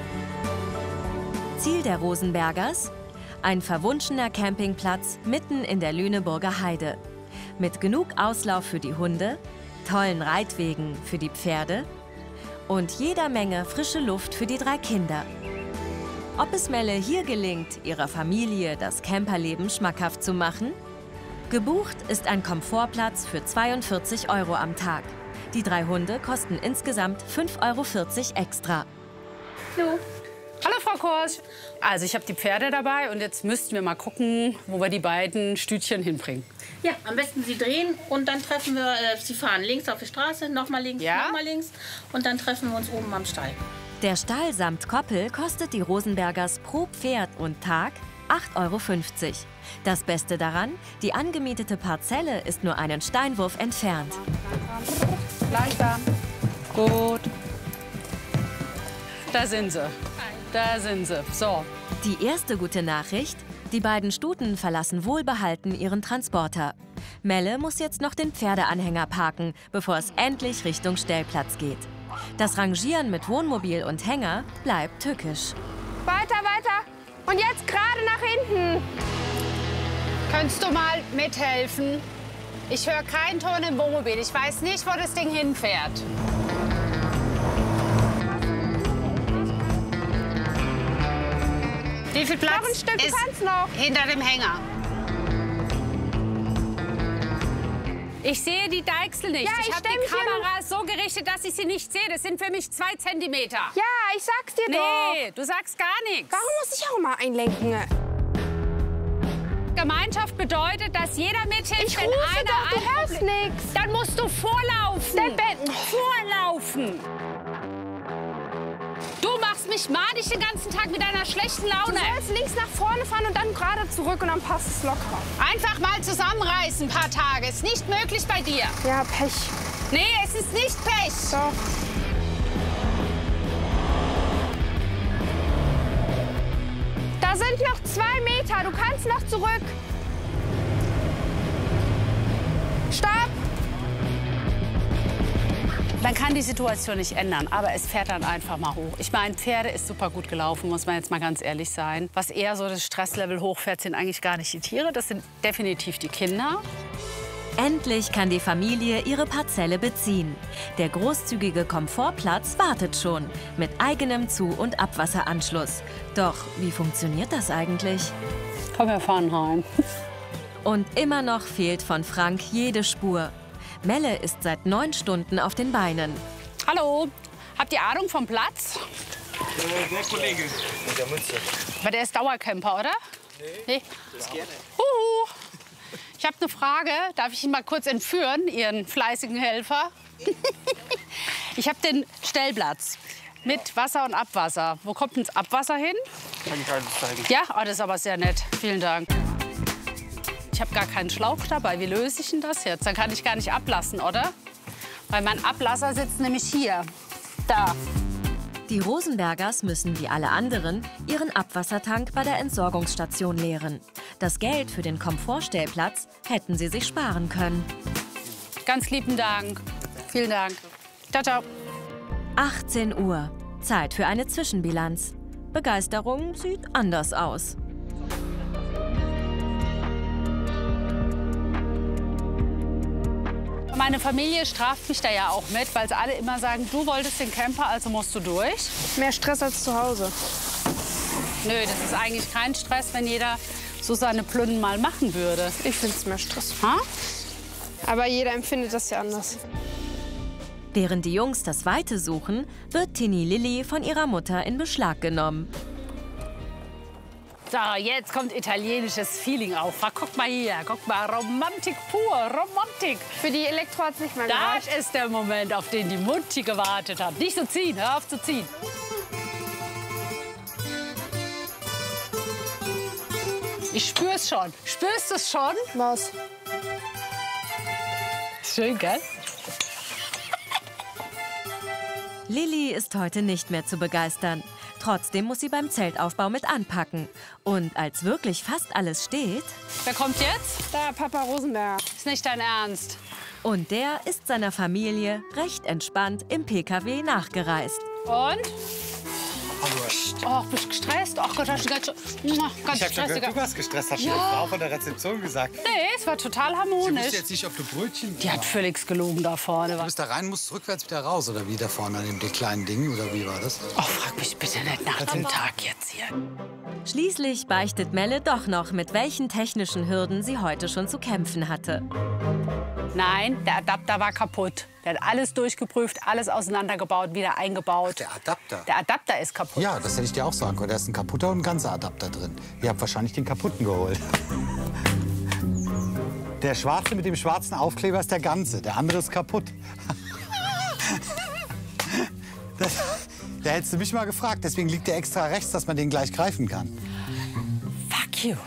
Ziel der Rosenbergers? Ein verwunschener Campingplatz mitten in der Lüneburger Heide. Mit genug Auslauf für die Hunde, tollen Reitwegen für die Pferde und jeder Menge frische Luft für die 3 Kinder. Ob es Melle hier gelingt, ihrer Familie das Camperleben schmackhaft zu machen? Gebucht ist ein Komfortplatz für 42 € am Tag. Die 3 Hunde kosten insgesamt 5,40 € extra. Hallo. Hallo, Frau Korsch. Also, ich habe die Pferde dabei und jetzt müssten wir mal gucken, wo wir die beiden Stütchen hinbringen. Ja, am besten Sie drehen und dann treffen wir, Sie fahren links auf die Straße, nochmal links, nochmal links und dann treffen wir uns oben am Stall. Der Stall samt Koppel kostet die Rosenbergers pro Pferd und Tag 8,50 €. Das Beste daran, die angemietete Parzelle ist nur einen Steinwurf entfernt. Langsam. Gut. Da sind sie. Da sind sie. So. Die erste gute Nachricht: Die beiden Stuten verlassen wohlbehalten ihren Transporter. Melle muss jetzt noch den Pferdeanhänger parken, bevor es endlich Richtung Stellplatz geht. Das Rangieren mit Wohnmobil und Hänger bleibt tückisch. Weiter, weiter. Und jetzt gerade nach hinten. Könntest du mal mithelfen? Ich höre keinen Ton im Wohnmobil. Ich weiß nicht, wo das Ding hinfährt. Wie viel Platz noch ein Stück, ist du kannst noch. Hinter dem Hänger? Ich sehe die Deichsel nicht. Ja, ich habe die Kamera so gerichtet, dass ich sie nicht sehe. Das sind für mich 2 Zentimeter. Ja, ich sag's dir doch. Nee, du sagst gar nichts. Warum muss ich auch mal einlenken? Gemeinschaft bedeutet, dass jeder mithilft. Ich rufe doch, du hörst nichts. Dann musst du vorlaufen. Vorlaufen. Du machst mich madig den ganzen Tag mit deiner schlechten Laune. Du sollst links nach vorne fahren und dann gerade zurück und dann passt es locker. Einfach mal zusammenreißen, ein paar Tage. Ist nicht möglich bei dir. Ja, Pech. Nee, es ist nicht Pech. Doch. Da sind noch 2 Meter. Du kannst noch zurück. Stopp. Man kann die Situation nicht ändern, aber es fährt dann einfach mal hoch. Ich meine, Pferde ist super gut gelaufen, muss man jetzt mal ganz ehrlich sein. Was eher so das Stresslevel hochfährt, sind eigentlich gar nicht die Tiere, das sind definitiv die Kinder. Endlich kann die Familie ihre Parzelle beziehen. Der großzügige Komfortplatz wartet schon, mit eigenem Zu- und Abwasseranschluss. Doch wie funktioniert das eigentlich? Komm, wir fahren heim. Und immer noch fehlt von Frank jede Spur. Melle ist seit 9 Stunden auf den Beinen. Hallo, habt ihr Ahnung vom Platz? Der Kollege mit der Mütze. Aber der ist Dauercamper, oder? Nee. Das gerne. Ich habe eine Frage. Darf ich ihn mal kurz entführen, Ihren fleißigen Helfer? Ich habe den Stellplatz mit Wasser und Abwasser. Wo kommt denn das Abwasser hin? Kann ich alles zeigen. Ja, oh, das ist aber sehr nett. Vielen Dank. Ich habe gar keinen Schlauch dabei. Wie löse ich denn das jetzt? Dann kann ich gar nicht ablassen, oder? Weil mein Ablasser sitzt nämlich hier. Da. Die Rosenbergers müssen wie alle anderen ihren Abwassertank bei der Entsorgungsstation leeren. Das Geld für den Komfortstellplatz hätten sie sich sparen können. Ganz lieben Dank. Vielen Dank. Ciao, ciao. 18 Uhr. Zeit für eine Zwischenbilanz. Begeisterung sieht anders aus. Meine Familie straft mich da ja auch mit, weil sie alle immer sagen, du wolltest den Camper, also musst du durch. Mehr Stress als zu Hause. Nö, das ist eigentlich kein Stress, wenn jeder so seine Plünnen mal machen würde. Ich finde es mehr Stress. Ha? Aber jeder empfindet das ja anders. Während die Jungs das Weite suchen, wird Tini Lilli von ihrer Mutter in Beschlag genommen. So, jetzt kommt italienisches Feeling auf. Guck mal hier, guck mal, Romantik pur, Romantik. Für die Elektro hat es nicht mehr gereicht. Das ist der Moment, auf den die Mutti gewartet hat. Nicht so ziehen, hör auf zu ziehen. Ich spür's schon. Spürst du es schon? Was? Schön, gell? Lilli ist heute nicht mehr zu begeistern. Trotzdem muss sie beim Zeltaufbau mit anpacken. Und als wirklich fast alles steht... Wer kommt jetzt? Da, Papa Rosenberg. Ist nicht dein Ernst. Und der ist seiner Familie recht entspannt im PKW nachgereist. Und? Oh, bist du gestresst? Ach Gott, hast du ganz Ich hab schon gehört, du warst gestresst, hat die Frau von der Rezeption gesagt. Nee, es war total harmonisch. Sie wusste jetzt nicht, ob du Brötchen... Die hat völlig gelogen da vorne. Du bist da rein, musst rückwärts wieder raus, oder wie da vorne an dem kleinen Ding, oder wie war das? Oh, frag mich bitte nicht nach dem Tag jetzt hier. Schließlich beichtet Melle doch noch, mit welchen technischen Hürden sie heute schon zu kämpfen hatte. Nein, der Adapter war kaputt. Der hat alles durchgeprüft, alles auseinandergebaut, wieder eingebaut. Der Adapter? Der Adapter ist kaputt. Ja, das hätte ich dir auch sagen können. Da ist ein kaputter und ein ganzer Adapter drin. Ihr habt wahrscheinlich den kaputten geholt. Der schwarze mit dem schwarzen Aufkleber ist der ganze. Der andere ist kaputt. Da hättest du mich mal gefragt. Deswegen liegt der extra rechts, dass man den gleich greifen kann. Fuck you.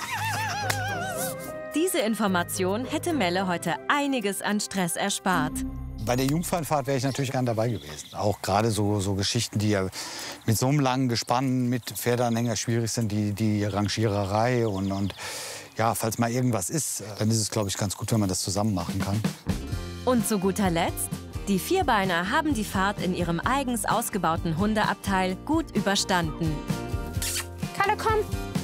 Diese Information hätte Melle heute einiges an Stress erspart. Bei der Jungfernfahrt wäre ich natürlich gern dabei gewesen. Auch gerade so Geschichten, die ja mit so einem langen Gespann mit Pferdeanhänger schwierig sind, die Rangiererei und ja, falls mal irgendwas ist, dann ist es, glaube ich, ganz gut, wenn man das zusammen machen kann. Und zu guter Letzt, die Vierbeiner haben die Fahrt in ihrem eigens ausgebauten Hundeabteil gut überstanden. Kalle, komm.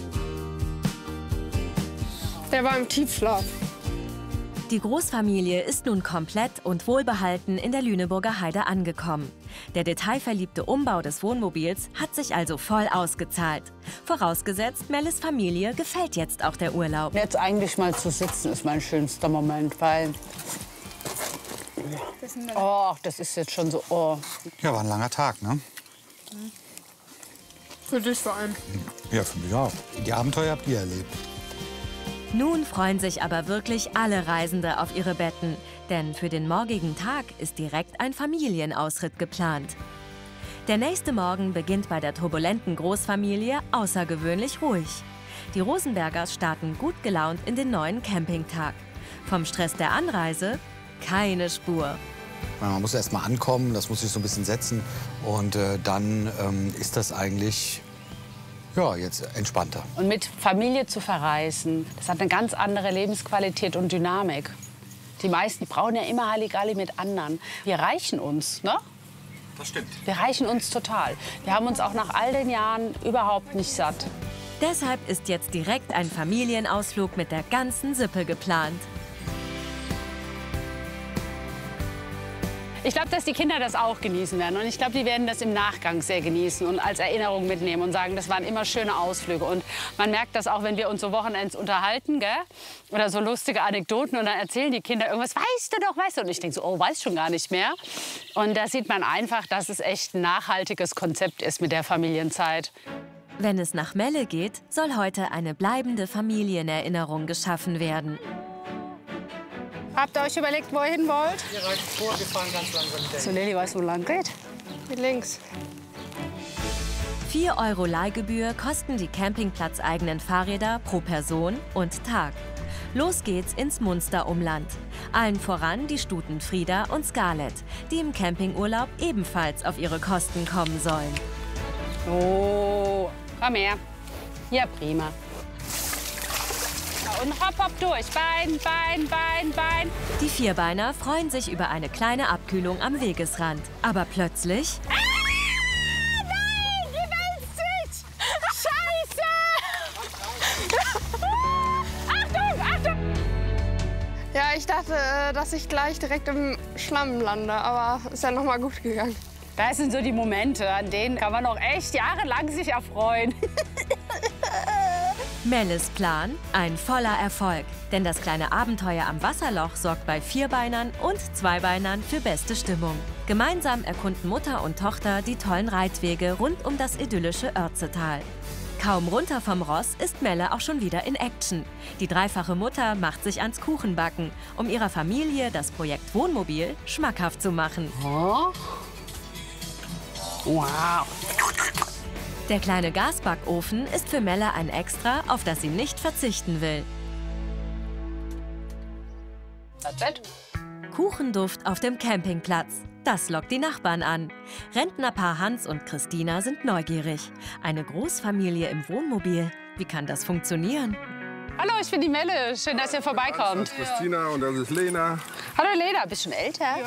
Der war im Tiefschlaf. Die Großfamilie ist nun komplett und wohlbehalten in der Lüneburger Heide angekommen. Der detailverliebte Umbau des Wohnmobils hat sich also voll ausgezahlt. Vorausgesetzt, Melles Familie gefällt jetzt auch der Urlaub. Jetzt eigentlich mal zu sitzen ist mein schönster Moment, weil... Oh, das ist jetzt schon so... Oh. Ja, war ein langer Tag, ne? Für dich vor allem. Ja, für mich auch. Die Abenteuer habt ihr erlebt. Nun freuen sich aber wirklich alle Reisende auf ihre Betten. Denn für den morgigen Tag ist direkt ein Familienausritt geplant. Der nächste Morgen beginnt bei der turbulenten Großfamilie außergewöhnlich ruhig. Die Rosenbergers starten gut gelaunt in den neuen Campingtag. Vom Stress der Anreise keine Spur. Man muss erst mal ankommen, das muss sich so ein bisschen setzen. Und dann ist das eigentlich... Ja, jetzt entspannter. Und mit Familie zu verreisen, das hat eine ganz andere Lebensqualität und Dynamik. Die meisten, die brauchen ja immer Halligalli mit anderen. Wir reichen uns, ne? Das stimmt. Wir reichen uns total. Wir haben uns auch nach all den Jahren überhaupt nicht satt. Deshalb ist jetzt direkt ein Familienausflug mit der ganzen Sippe geplant. Ich glaube, dass die Kinder das auch genießen werden. Und ich glaube, die werden das im Nachgang sehr genießen und als Erinnerung mitnehmen und sagen, das waren immer schöne Ausflüge. Und man merkt das auch, wenn wir uns so Wochenends unterhalten, gell? Oder so lustige Anekdoten. Und dann erzählen die Kinder irgendwas, weißt du doch, weißt du. Und ich denke so, oh, weiß schon gar nicht mehr. Und da sieht man einfach, dass es echt ein nachhaltiges Konzept ist mit der Familienzeit. Wenn es nach Melle geht, soll heute eine bleibende Familienerinnerung geschaffen werden. Habt ihr euch überlegt, wo ihr hin wollt? Wir reiten vor, wir fahren ganz langsam. So, Lilli, weißt du, wo lang geht? Hier links. 4 € Leihgebühr kosten die campingplatzeigenen Fahrräder pro Person und Tag. Los geht's ins Munsterumland. Allen voran die Stuten Frieda und Scarlett, die im Campingurlaub ebenfalls auf ihre Kosten kommen sollen. Oh, komm her. Ja, prima. Und hopp, hopp durch. Bein, Bein, Bein, Bein. Die Vierbeiner freuen sich über eine kleine Abkühlung am Wegesrand. Aber plötzlich... Ah, nein, die wälzt sich! Scheiße! Achtung, Achtung! Ja, ich dachte, dass ich gleich direkt im Schlamm lande, aber ist ja noch mal gut gegangen. Das sind so die Momente, an denen kann man noch echt jahrelang sich erfreuen. Melles Plan ein voller Erfolg, denn das kleine Abenteuer am Wasserloch sorgt bei Vierbeinern und Zweibeinern für beste Stimmung. Gemeinsam erkunden Mutter und Tochter die tollen Reitwege rund um das idyllische Oertzetal. Kaum runter vom Ross ist Melle auch schon wieder in Action. Die dreifache Mutter macht sich ans Kuchenbacken, um ihrer Familie das Projekt Wohnmobil schmackhaft zu machen. Oh. Wow. Der kleine Gasbackofen ist für Melle ein Extra, auf das sie nicht verzichten will. Kuchenduft auf dem Campingplatz. Das lockt die Nachbarn an. Rentnerpaar Hans und Christina sind neugierig. Eine Großfamilie im Wohnmobil. Wie kann das funktionieren? Hallo, ich bin die Melle. Schön, dass ihr vorbeikommt. Das ist Christina und das ist Lena. Hallo Lena, bist schon älter? Ja.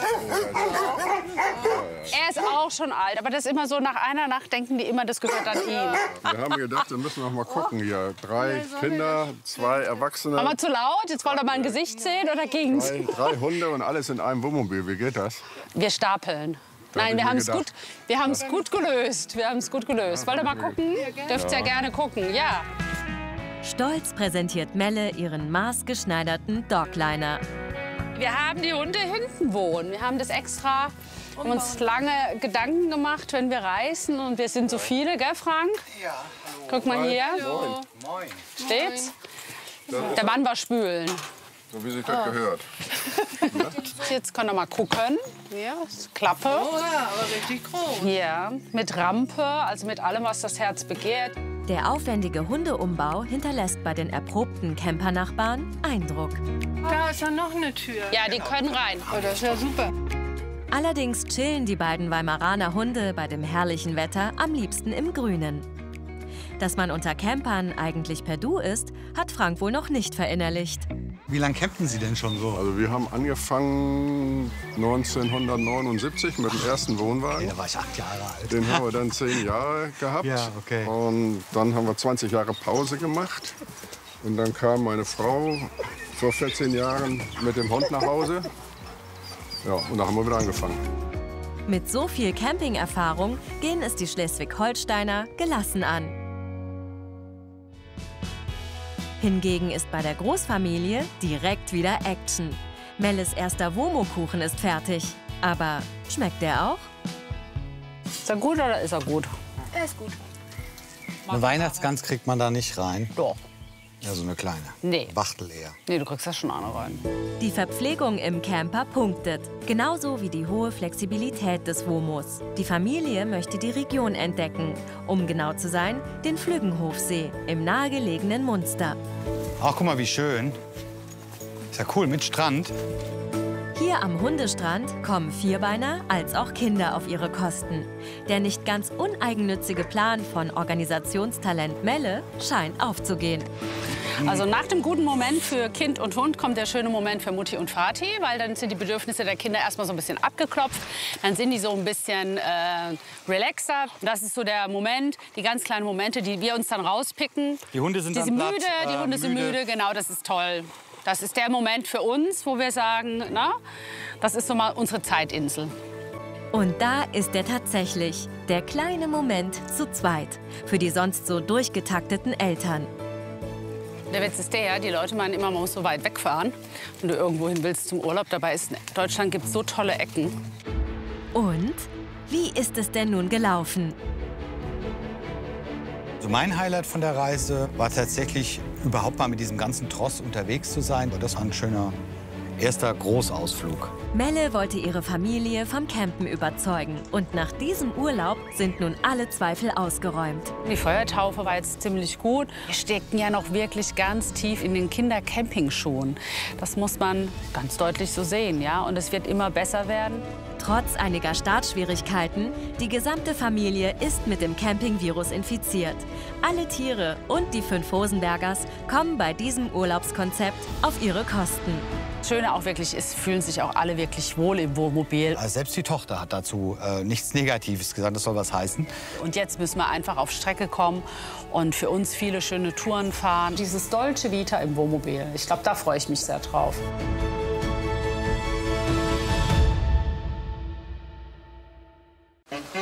Er ist auch schon alt, aber das ist immer so, nach einer Nacht denken die immer, das gehört an ihn. Wir haben gedacht, wir müssen noch mal gucken hier. 3 Kinder, 2 Erwachsene. Aber zu laut? Jetzt wollt ihr mal ein Gesicht sehen oder gegen's? 3 Hunde und alles in einem Wohnmobil. Wie geht das? Wir stapeln. Nein, wir haben es gut gelöst. Wir haben es gut gelöst. Wollt ihr mal gucken? Dürft ihr gerne gucken, ja. Stolz präsentiert Melle ihren maßgeschneiderten Dogliner. Wir haben die Hunde hinten wohnen. Wir haben das extra, haben uns lange Gedanken gemacht, wenn wir reisen. Und wir sind so viele, gell, Frank? Ja. Guck mal hier. Moin. Moin. Steht's? Der Mann war spülen. So wie sich das gehört. Jetzt könnt ihr mal gucken. Hier, Klappe. Oh ja, aber richtig groß. Ja, mit Rampe, also mit allem, was das Herz begehrt. Der aufwendige Hundeumbau hinterlässt bei den erprobten Campernachbarn Eindruck. Da ist ja noch eine Tür. Ja, die können rein. Oh, das ist ja super. Allerdings chillen die beiden Weimaraner Hunde bei dem herrlichen Wetter am liebsten im Grünen. Dass man unter Campern eigentlich per Du ist, hat Frank wohl noch nicht verinnerlicht. Wie lange campen Sie denn schon so? Also wir haben angefangen 1979 mit dem ersten Wohnwagen. Da war ich 8 Jahre alt. Den haben wir dann 10 Jahre gehabt. Ja, okay. Und dann haben wir 20 Jahre Pause gemacht. Und dann kam meine Frau vor 14 Jahren mit dem Hund nach Hause. Ja, und da haben wir wieder angefangen. Mit so viel Camping-Erfahrung gehen es die Schleswig-Holsteiner gelassen an. Hingegen ist bei der Großfamilie direkt wieder Action. Melles erster Womo-Kuchen ist fertig. Aber schmeckt der auch? Ist er gut oder ist er gut? Er ist gut. Eine Weihnachtsgans kriegt man da nicht rein? Doch. Ja, so eine kleine. Nee. Wachtel eher. Nee, du kriegst da schon eine rein. Die Verpflegung im Camper punktet. Genauso wie die hohe Flexibilität des Womos. Die Familie möchte die Region entdecken. Um genau zu sein, den Flüggenhofsee im nahegelegenen Munster. Ach, guck mal, wie schön. Ist ja cool, mit Strand. Hier am Hundestrand kommen Vierbeiner als auch Kinder auf ihre Kosten. Der nicht ganz uneigennützige Plan von Organisationstalent Melle scheint aufzugehen. Also nach dem guten Moment für Kind und Hund kommt der schöne Moment für Mutti und Vati, weil dann sind die Bedürfnisse der Kinder erstmal so ein bisschen abgeklopft. Dann sind die so ein bisschen relaxer. Das ist so der Moment, die ganz kleinen Momente, die wir uns dann rauspicken. Die Hunde sind die dann sind platt, müde, die Hunde sind müde, genau, das ist toll. Das ist der Moment für uns, wo wir sagen, na, das ist so mal unsere Zeitinsel. Und da ist er tatsächlich, der kleine Moment zu zweit, für die sonst so durchgetakteten Eltern. Der Witz ist der, die Leute meinen immer, man muss so weit wegfahren, wenn du irgendwo hin willst zum Urlaub. Dabei ist in Deutschland gibt es so tolle Ecken. Und wie ist es denn nun gelaufen? Also mein Highlight von der Reise war tatsächlich, überhaupt mal mit diesem ganzen Tross unterwegs zu sein. Das war ein schöner erster Großausflug. Melle wollte ihre Familie vom Campen überzeugen. Und nach diesem Urlaub sind nun alle Zweifel ausgeräumt. Die Feuertaufe war jetzt ziemlich gut. Wir steckten ja noch wirklich ganz tief in den Kindercampingschuhen. Das muss man ganz deutlich so sehen, ja. Und es wird immer besser werden. Trotz einiger Startschwierigkeiten, die gesamte Familie ist mit dem Campingvirus infiziert. Alle Tiere und die 5 Hosenbergers kommen bei diesem Urlaubskonzept auf ihre Kosten. Das Schöne auch wirklich ist, fühlen sich auch alle wirklich wohl im Wohnmobil. Also selbst die Tochter hat dazu nichts Negatives gesagt, das soll was heißen. Und jetzt müssen wir einfach auf Strecke kommen und für uns viele schöne Touren fahren. Dieses Dolce Vita im Wohnmobil, ich glaube, da freue ich mich sehr drauf.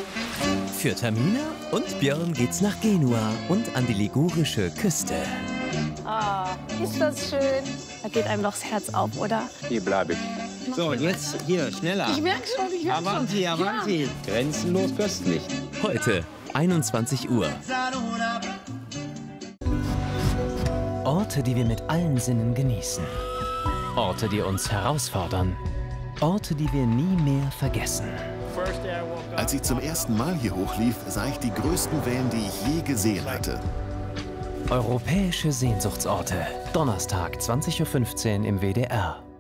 Für Tamina und Björn geht's nach Genua und an die ligurische Küste. Ah, ist das schön. Da geht einem doch das Herz auf, oder? Hier bleibe ich. So, und jetzt hier, schneller. Ich merke schon, ich merke schon. Avanti, avanti. Ja. Grenzenlos köstlich. Heute, 21 Uhr. Orte, die wir mit allen Sinnen genießen. Orte, die uns herausfordern. Orte, die wir nie mehr vergessen. Als ich zum ersten Mal hier hochlief, sah ich die größten Wellen, die ich je gesehen hatte. Europäische Sehnsuchtsorte. Donnerstag, 20:15 Uhr im WDR.